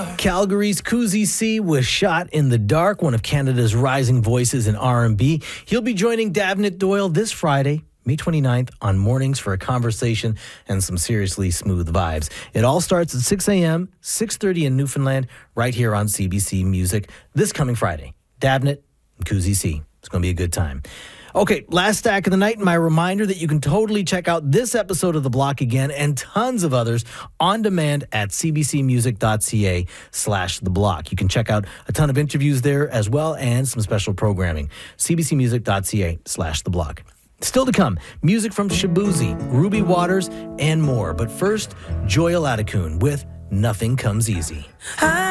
Calgary's Kuzi C was shot in the dark, one of Canada's rising voices in R&B. He'll be joining Davnit Doyle this Friday, May 29th, on Mornings for a conversation and some seriously smooth vibes. It all starts at 6 a.m., 6:30 in Newfoundland, right here on CBC Music this coming Friday. Davnit and Kuzi C. It's going to be a good time. Okay, last stack of the night, and my reminder that you can totally check out this episode of The Block again and tons of others on demand at cbcmusic.ca/The Block. You can check out a ton of interviews there as well and some special programming. cbcmusic.ca/The Block. Still to come, music from Shabuzi, Ruby Waters, and more. But first, Joy Aladakun with Nothing Comes Easy.